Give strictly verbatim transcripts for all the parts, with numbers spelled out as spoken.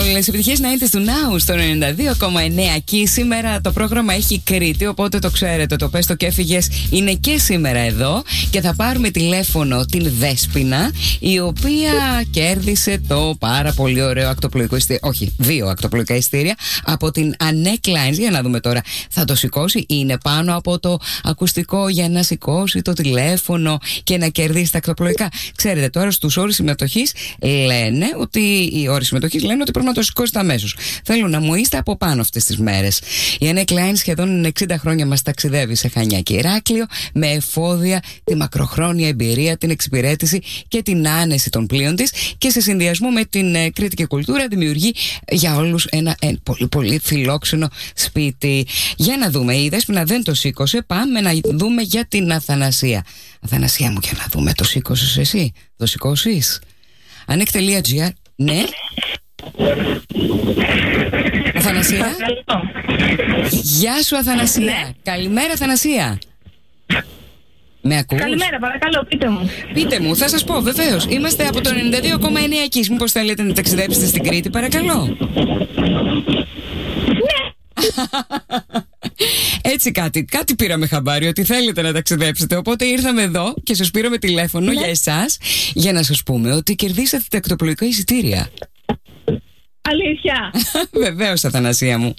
Όλες οι επιτυχίες ενενήντα του Now στο ενενήντα δύο κόμμα εννέα. Και σήμερα το πρόγραμμα έχει Κρήτη, οπότε το ξέρετε. Το Πες το και έφυγες είναι και σήμερα εδώ. Και θα πάρουμε τηλέφωνο την Δέσποινα, η οποία κέρδισε το πάρα πολύ ωραίο ακτοπλοϊκό ειστήριο. Όχι, δύο ακτοπλοϊκά ειστήρια από την Annette Lines. Για να δούμε τώρα, θα το σηκώσει. Είναι πάνω από το ακουστικό για να σηκώσει το τηλέφωνο και να κερδίσει τα ακτοπλοϊκά. Ξέρετε, τώρα στους όρους συμμετοχής λένε ότι οι όροι συμμετοχής λένε ότι πρέπει να το σηκώσετε αμέσως. Θέλω να μου είστε από πάνω αυτές τις μέρες. Η Annette Lines σχεδόν εξήντα χρόνια μας ταξιδεύει σε Χανιά και Ηράκλειο με εφόδια τη μακροχρόνια εμπειρία, την εξυπηρέτηση και την άνεση των πλοίων της, και σε συνδυασμό με την ε, Κρήτη και κουλτούρα δημιουργεί για όλους ένα ε, πολύ πολύ φιλόξενο σπίτι. Για να δούμε, η Δέσποινα δεν το σήκωσε. Πάμε να δούμε για την Αθανασία. Αθανασία μου, για να δούμε, το σήκωσες εσύ? Το σηκώσεις? Annette.gr. Ναι. Αθανασία. Γεια σου, Αθανασία. Ναι. Καλημέρα, Αθανασία. Με ακούς? Καλημέρα, παρακαλώ, πείτε μου. Πείτε μου, θα σας πω, βεβαίως. Είμαστε από το ενενήντα δύο κόμμα εννέα εκεί. Μήπως θέλετε να ταξιδέψετε στην Κρήτη, παρακαλώ? Ναι. Έτσι κάτι, κάτι πήραμε χαμπάρι ότι θέλετε να ταξιδέψετε. Οπότε ήρθαμε εδώ και σας πήραμε τηλέφωνο, ναι, για εσάς, για να σας πούμε ότι κερδίσατε τα ακτοπλοϊκά εισιτήρια. Αλήθεια? Βεβαίως, Αθανασία μου.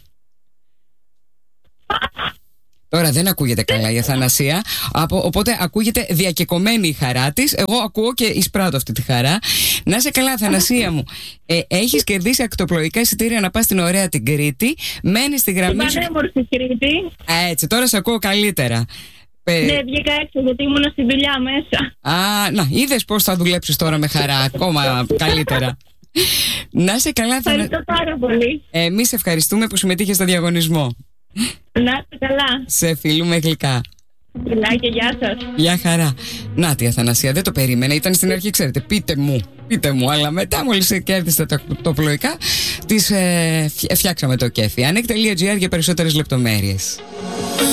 Τώρα δεν ακούγεται καλά η Αθανασία, από, οπότε ακούγεται διακεκομένη η χαρά της. Εγώ ακούω και εισπράττω αυτή τη χαρά. Να είσαι καλά, Αθανασία μου. Ε, έχεις κερδίσει ακτοπλοϊκά εισιτήρια να πας στην ωραία την Κρήτη. Μένεις στη γραμμή σου. Πανέμορφη Κρήτη. Έτσι, τώρα σε ακούω καλύτερα. Ναι, βγήκα έξω γιατί ήμουν στη δουλειά μέσα. Α, να, είδες πώς θα δουλέψεις τώρα με χαρά, ακόμα καλύτερα. Να είσαι καλά, Αθανασία. Ευχαριστώ πάρα πολύ. Εμείς ευχαριστούμε που συμμετείχες στο διαγωνισμό. Να είστε καλά. Σε φιλούμε γλυκά. Φιλάκια, γεια σας. Γεια χαρά. Να τη Αθανασία, δεν το περίμενα. Ήταν στην αρχή, ξέρετε, πείτε μου, πείτε μου. Αλλά μετά, μόλις κέρδισε το, το πλοϊκά, της ε, φτιάξαμε το κέφι. Annette.gr για περισσότερες λεπτομέρειες.